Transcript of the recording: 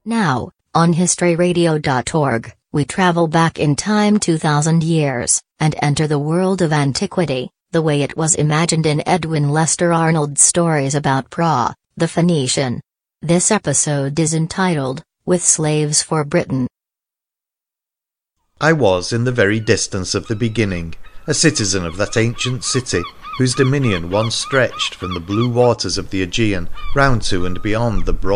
Now, on historyradio.org, we travel back in time 2,000 years, and enter the world of antiquity, the way it was imagined in Edwin Lester Arnold's stories about Pra, the Phoenician. This episode is entitled, With Slaves for Britain. I was, in the very distance of the beginning, a citizen of that ancient city, whose dominion once stretched from the blue waters of the Aegean round to and beyond the broad